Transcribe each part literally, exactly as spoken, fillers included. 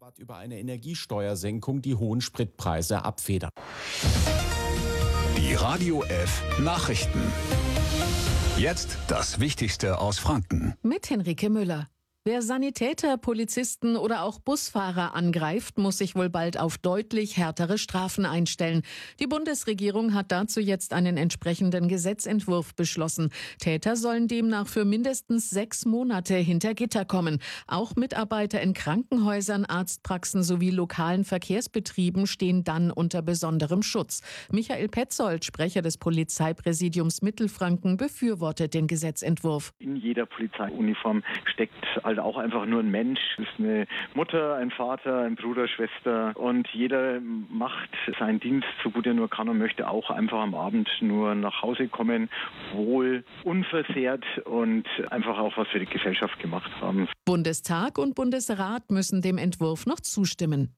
Bundesrat über eine Energiesteuersenkung die hohen Spritpreise abfedern. Die Radio F Nachrichten. Jetzt das Wichtigste aus Franken. Mit Henrike Müller. Wer Sanitäter, Polizisten oder auch Busfahrer angreift, muss sich wohl bald auf deutlich härtere Strafen einstellen. Die Bundesregierung hat dazu jetzt einen entsprechenden Gesetzentwurf beschlossen. Täter sollen demnach für mindestens sechs Monate hinter Gitter kommen. Auch Mitarbeiter in Krankenhäusern, Arztpraxen sowie lokalen Verkehrsbetrieben stehen dann unter besonderem Schutz. Michael Petzold, Sprecher des Polizeipräsidiums Mittelfranken, befürwortet den Gesetzentwurf. In jeder Polizeiuniform steckt halt auch einfach nur ein Mensch. Es ist eine Mutter, ein Vater, ein Bruder, Schwester und jeder macht seinen Dienst so gut er nur kann und möchte auch einfach am Abend nur nach Hause kommen, wohl unversehrt und einfach auch was für die Gesellschaft gemacht haben. Bundestag und Bundesrat müssen dem Entwurf noch zustimmen.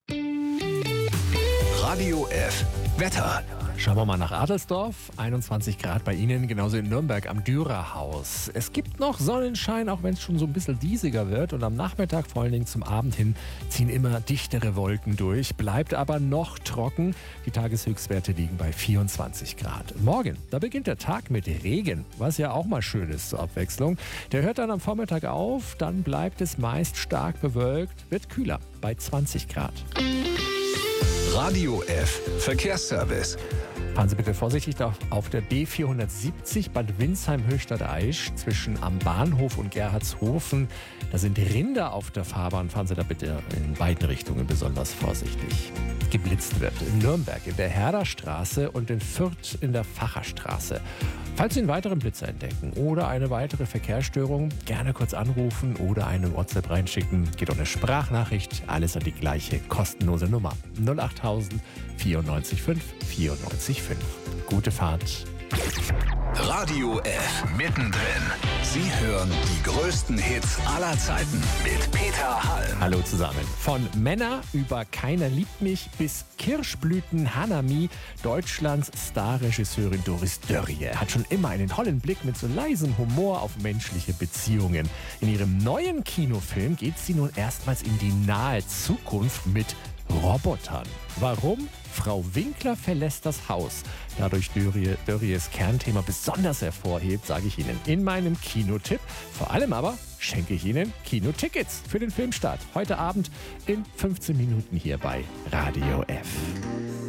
Radio F Wetter. Schauen wir mal nach Adelsdorf. einundzwanzig Grad bei Ihnen, genauso in Nürnberg am Dürerhaus. Es gibt noch Sonnenschein, auch wenn es schon so ein bisschen diesiger wird. Und am Nachmittag, vor allen Dingen zum Abend hin, ziehen immer dichtere Wolken durch. Bleibt aber noch trocken. Die Tageshöchstwerte liegen bei vierundzwanzig Grad. Morgen, da beginnt der Tag mit Regen, was ja auch mal schön ist zur Abwechslung. Der hört dann am Vormittag auf, dann bleibt es meist stark bewölkt, wird kühler bei zwanzig Grad. Radio F Verkehrsservice. Fahren Sie bitte vorsichtig auf der B vierhundertsiebzig Bad Windsheim-Höchstadt-Aisch zwischen am Bahnhof und Gerhardshofen. Da sind Rinder auf der Fahrbahn. Fahren Sie da bitte in beiden Richtungen besonders vorsichtig. Geblitzt wird in Nürnberg in der Herderstraße und in Fürth in der Facherstraße. Falls Sie einen weiteren Blitzer entdecken oder eine weitere Verkehrsstörung, gerne kurz anrufen oder eine WhatsApp reinschicken. Geht auch eine Sprachnachricht, alles an die gleiche kostenlose Nummer. null achttausend vierundneunzig fünf vierundneunzig fünf. Gute Fahrt. Radio F mittendrin. Sie hören die größten Hits aller Zeiten mit Peter Hall. Hallo zusammen. Von Männer über Keiner liebt mich bis Kirschblüten Hanami. Deutschlands Starregisseurin Doris Dörrie hat schon immer einen tollen Blick mit so leisem Humor auf menschliche Beziehungen. In ihrem neuen Kinofilm geht sie nun erstmals in die nahe Zukunft mit Robotern. Warum? Frau Winkler verlässt das Haus. Dadurch Dörrie, Dörries Kernthema besonders hervorhebt, sage ich Ihnen in meinem Kinotipp. Vor allem aber schenke ich Ihnen Kinotickets für den Filmstart. Heute Abend in fünfzehn Minuten hier bei Radio F.